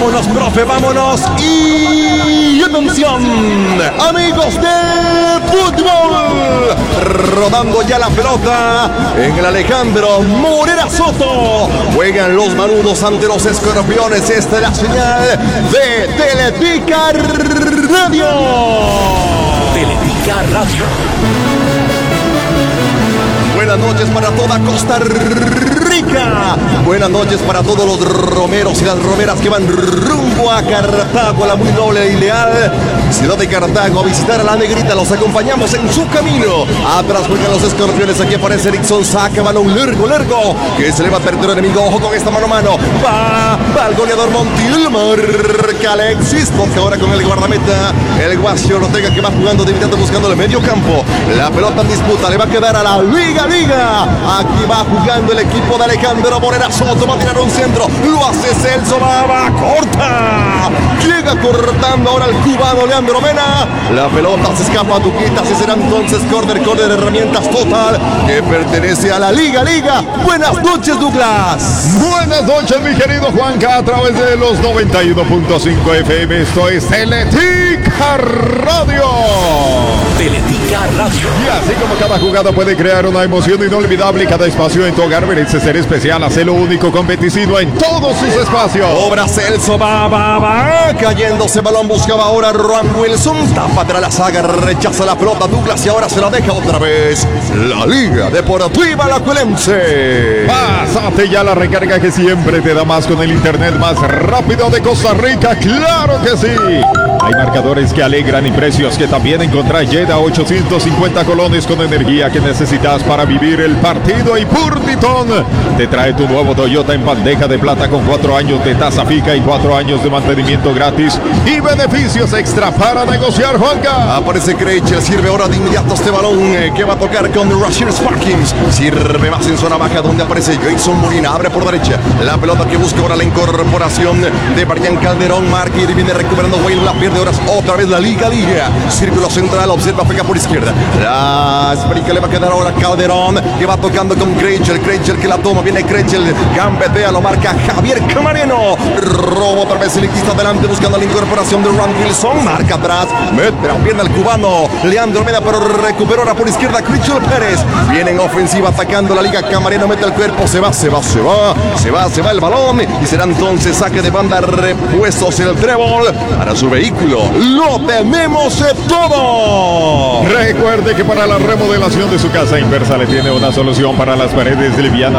Vámonos, profe, vámonos. Y atención, amigos del fútbol. Rodando ya la pelota en el Alejandro Morera Soto. Juegan los marudos ante los escorpiones. Esta es la señal de Teletica Radio. Teletica Radio. Buenas noches para toda Costa Rica. Buenas noches para todos los romeros y las romeras que van rumbo a Cartago, a la muy noble y leal ciudad de Cartago, a visitar a la negrita. Los acompañamos en su camino. Atrás juegan los escorpiones. Aquí aparece Erickson. Saca balón largo que se le va a perder el enemigo. Ojo con esta mano a mano. Va el goleador Montiel. Marca Alexis. Toca ahora con el guardameta, el Guasio Ortega, que va jugando de inmediato buscando el medio campo. La pelota en disputa. Le va a quedar a la Liga. Aquí va jugando el equipo de Alejandro Morera Soto. Va a tirar un centro. Lo hace Celso. Va corta. Llega cortando ahora el cubano Leandro Mena. La pelota se escapa a Tuquitas y será entonces corner herramientas total que pertenece a la Liga. Buenas noches, Douglas. Buenas noches, mi querido Juanca, a través de los 91.5 FM. Esto es Teletica Radio. Teletica Radio. Y así como cada jugada puede crear una emoción inolvidable, cada espacio en tu hogar merece ser especial. Hacelo único, competitivo en todos sus espacios. Obra Celso, va cayéndose balón, buscaba ahora Ron Wilson, tapa tras la saga, rechaza la pelota Douglas y ahora se la deja otra vez la Liga Deportiva Alajuelense. Pásate ya la recarga que siempre te da más con el internet más rápido de Costa Rica. ¡Claro que sí! Hay marcadores que alegran y precios que también encontrás. Llega a 850 colones con energía que necesitas para vivir el partido. Y Purtitón te trae tu nuevo Toyota en bandeja de plata con 4 años de tasa fija y 4 años de mantenimiento gratis y beneficios extra para negociar, Juanca. Aparece Krejcel, sirve ahora de inmediato este balón que va a tocar con Rashir Sparkins. Sirve más en zona baja donde aparece Jason Molina. Abre por derecha la pelota que busca ahora la incorporación de Brian Calderón. Marca y viene recuperando Wayne. La pierde ahora otra vez la Liga. Círculo central, observa, pega por izquierda. La esférica le va a quedar ahora Calderón, que va tocando con Krejcel que la toma, viene Krejcel, gambetea, lo marca Javier Camareno. Robo otra vez, elitista adelante buscando la incorporación de Ron Wilson. Marca atrás, mete la pierna el cubano Leandro Mena, pero recuperó ahora por izquierda Krejcel Pérez. Viene en ofensiva atacando la Liga. Camareno mete el cuerpo, se va el balón y será entonces saque de banda, repuestos el trébol para su vehículo. Lo tenemos todo. Recuerde que para la remodelación de su casa, Inversa le tiene una solución para las paredes livianas